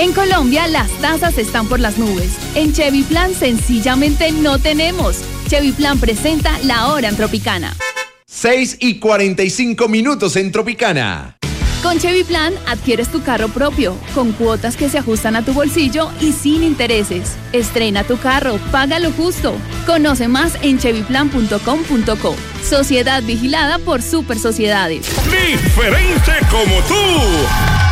En Colombia, las tasas están por las nubes. En Chevy Plan, sencillamente no tenemos. Chevy Plan presenta La Hora en Tropicana. 6:45 en Tropicana. Con Chevy Plan adquieres tu carro propio, con cuotas que se ajustan a tu bolsillo y sin intereses. Estrena tu carro, paga lo justo. Conoce más en chevyplan.com.co. Sociedad vigilada por Super Sociedades. Diferente como tú.